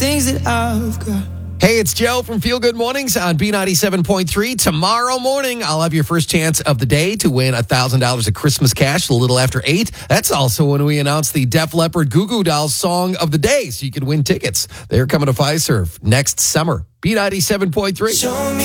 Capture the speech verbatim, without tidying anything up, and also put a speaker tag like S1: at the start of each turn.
S1: things that I've got.
S2: Hey, it's Joe from Feel Good Mornings on B ninety-seven point three. Tomorrow morning, I'll have your first chance of the day to win one thousand dollars of Christmas cash a little after eight. That's also when we announce the Def Leppard Goo Goo Dolls Song of the Day, so you can win tickets. They're coming to Fiserv next summer. B ninety-seven point three.
S1: Show me